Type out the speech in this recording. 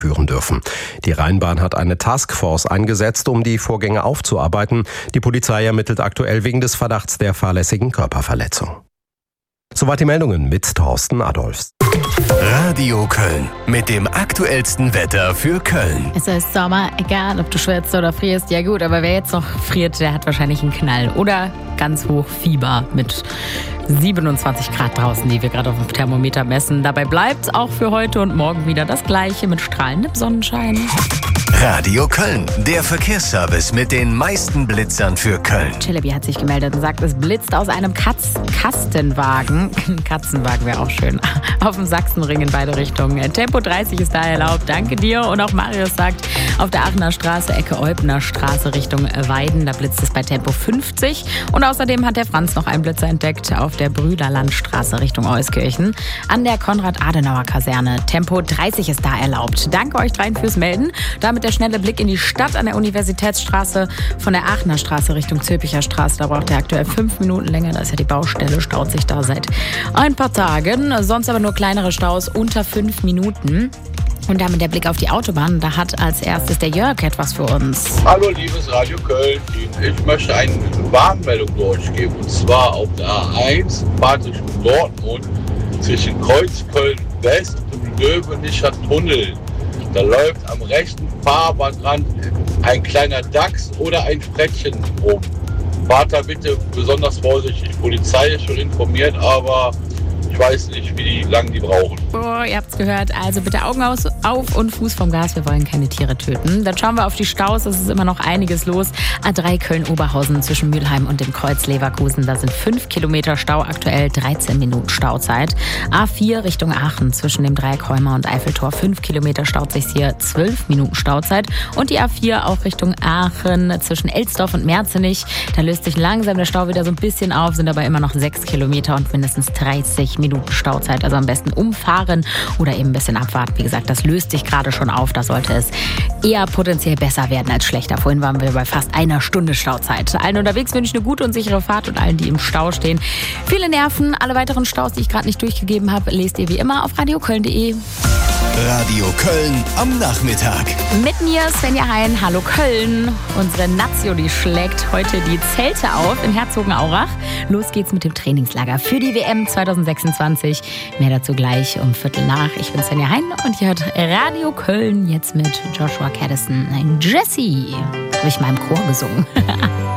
führen dürfen. Die Rheinbahn hat eine Taskforce eingesetzt, um die Vorgänge aufzuarbeiten. Die Polizei ermittelt aktuell wegen des Verdachts der fahrlässigen Körperverletzung. Soweit die Meldungen mit Thorsten Adolfs. Radio Köln mit dem aktuellsten Wetter für Köln. Es ist Sommer, egal ob du schwitzt oder frierst, ja gut, aber wer jetzt noch friert, der hat wahrscheinlich einen Knall oder ganz hoch Fieber mit 27 Grad draußen, die wir gerade auf dem Thermometer messen. Dabei bleibt auch für heute und morgen wieder das Gleiche mit strahlendem Sonnenschein. Radio Köln, der Verkehrsservice mit den meisten Blitzern für Köln. Celebi hat sich gemeldet und sagt, es blitzt aus einem Kastenwagen. Katzenwagen wäre auch schön. Auf dem Sachsenring in beide Richtungen. Tempo 30 ist da erlaubt. Danke dir. Und auch Marius sagt, auf der Aachener Straße, Ecke Eubner Straße Richtung Weiden, da blitzt es bei Tempo 50. Und außerdem hat der Franz noch einen Blitzer entdeckt auf der Brüderlandstraße Richtung Euskirchen. An der Konrad-Adenauer-Kaserne. Tempo 30 ist da erlaubt. Danke euch dreien fürs Melden. Damit der schnelle Blick in die Stadt an der Universitätsstraße von der Aachener Straße Richtung Zülpicher Straße. Da braucht ihr aktuell 5 Minuten länger. Da ist ja die Baustelle, staut sich da seit ein paar Tagen. Sonst aber nur kleinere Staus unter 5 Minuten. Und damit der Blick auf die Autobahn. Da hat als erstes der Jörg etwas für uns. Hallo liebes Radio Köln-Team. Ich möchte eine Warnmeldung durchgeben. Und zwar auf der A1, Fahrt Richtung Dortmund, zwischen Kreuzköln-West und Löwenischer Tunnel. Da läuft am rechten Fahrbahnrand ein kleiner Dachs oder ein Frettchen rum. Fahrt da bitte besonders vorsichtig. Die Polizei ist schon informiert, aber ich weiß nicht, wie lange die brauchen. Oh, ihr habt's gehört. Also bitte Augen auf und Fuß vom Gas. Wir wollen keine Tiere töten. Dann schauen wir auf die Staus. Es ist immer noch einiges los. A3 Köln-Oberhausen zwischen Mülheim und dem Kreuz Leverkusen. Da sind 5 Kilometer Stau, aktuell 13 Minuten Stauzeit. A4 Richtung Aachen zwischen dem Dreieck Heumer und Eiffeltor. 5 Kilometer staut sich hier, 12 Minuten Stauzeit. Und die A4 auch Richtung Aachen zwischen Elsdorf und Merzenich. Da löst sich langsam der Stau wieder so ein bisschen auf, sind aber immer noch 6 Kilometer und mindestens 30 Minuten Stauzeit. Also am besten umfahren oder eben ein bisschen abwarten. Wie gesagt, das löst sich gerade schon auf. Da sollte es eher potenziell besser werden als schlechter. Vorhin waren wir bei fast einer Stunde Stauzeit. Allen unterwegs wünsche ich eine gute und sichere Fahrt und allen, die im Stau stehen, viele Nerven. Alle weiteren Staus, die ich gerade nicht durchgegeben habe, lest ihr wie immer auf radioköln.de. Radio Köln am Nachmittag. Mit mir Svenja Hein. Hallo Köln. Unsere Nazio, die schlägt heute die Zelte auf in Herzogenaurach. Los geht's mit dem Trainingslager für die WM 2026. Mehr dazu gleich um 7:15. Ich bin Svenja Hein und ihr hört Radio Köln jetzt mit Joshua Caddison. Ein Jessie. Habe ich mal im Chor gesungen.